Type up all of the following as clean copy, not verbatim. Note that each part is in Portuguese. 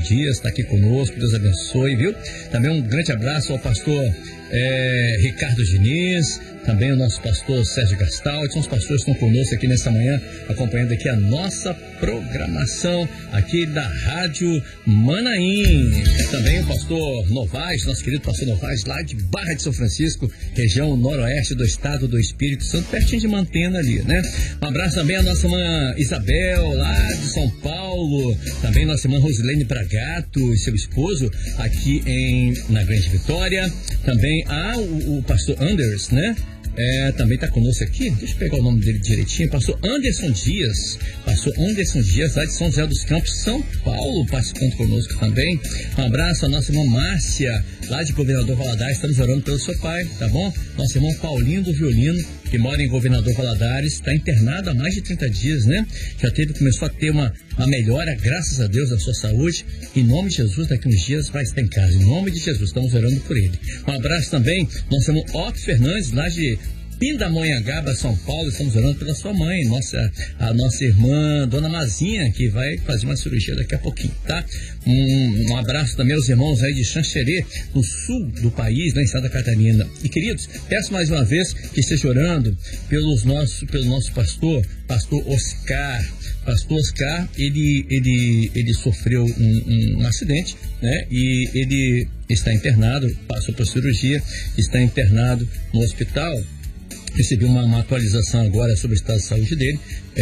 Dias está aqui conosco, Deus abençoe, viu? Também um grande abraço ao pastor Ricardo Diniz, também o nosso pastor Sérgio Gastaldi, são os pastores que estão conosco aqui nessa manhã, acompanhando aqui a nossa programação aqui da Rádio Manaim. Também o pastor Novaes, nosso querido pastor Novaes, lá de Barra de São Francisco, região noroeste do estado do Espírito Santo, pertinho de Mantena ali, né? Um abraço também à nossa irmã Isabel, lá de São Paulo, também nossa irmã Rosilene Bragato e seu esposo aqui na Grande Vitória, também o pastor Anders, né? Também está conosco aqui, deixa eu pegar o nome dele direitinho, pastor Anderson Dias, lá de São José dos Campos, São Paulo, participando conosco também. Um abraço à nossa irmã Márcia, lá de Governador Valadares, estamos orando pelo seu pai, tá bom? Nosso irmão Paulinho do Violino, que mora em Governador Valadares, está internado há mais de 30 dias, né? Começou a ter uma melhora, graças a Deus, da sua saúde. Em nome de Jesus, daqui uns dias vai estar em casa. Em nome de Jesus, estamos orando por ele. Um abraço também, nosso irmão Otto Fernandes, lá de Pindamonhangaba, São Paulo, estamos orando pela sua mãe, a nossa irmã, Dona Mazinha, que vai fazer uma cirurgia daqui a pouquinho, tá? Um abraço também aos irmãos aí de Xanxerê, no sul do país, lá em Santa Catarina. E queridos, peço mais uma vez que esteja orando pelo nosso pastor Oscar. Pastor Oscar, ele sofreu um acidente, né? E ele está internado, passou por cirurgia, está internado no hospital. Recebi uma atualização agora sobre o estado de saúde dele.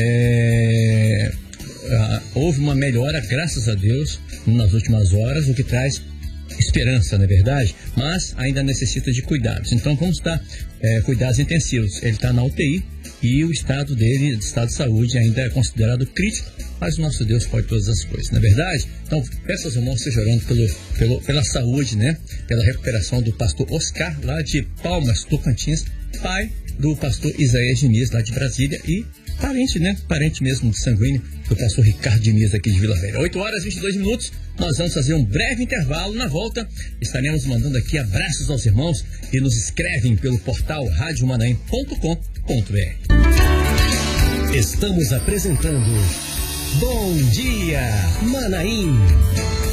Houve uma melhora, graças a Deus, nas últimas horas, o que traz esperança, não é verdade? Mas ainda necessita de cuidados. Então vamos dar cuidados intensivos. Ele está na UTI e o estado dele, estado de saúde, ainda é considerado crítico, mas o nosso Deus pode todas as coisas, não é verdade? Então peço aos irmãos que estejam orando pela saúde, né? Pela recuperação do pastor Oscar, lá de Palmas, Tocantins, pai do pastor Isaías Diniz, lá de Brasília, e parente, né? Parente mesmo de sanguíneo do pastor Ricardo Diniz, aqui de Vila Velha. 8h22, nós vamos fazer um breve intervalo. Na volta, estaremos mandando aqui abraços aos irmãos que nos escrevem pelo portal radiomanaim.com.br. Estamos apresentando Bom Dia Manaim.